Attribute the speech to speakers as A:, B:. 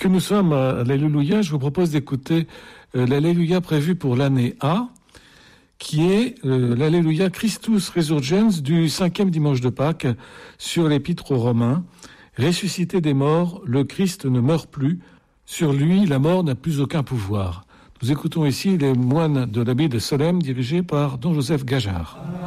A: Puisque nous sommes à l'Alléluia, je vous propose d'écouter l'Alléluia prévu pour l'année A, qui est l'Alléluia Christus Resurgens du 5e dimanche de Pâques sur l'Épître aux Romains. Ressuscité des morts, le Christ ne meurt plus. Sur lui, la mort n'a plus aucun pouvoir. Nous écoutons ici les moines de l'abbaye de Solesmes dirigés par Don Joseph Gajard.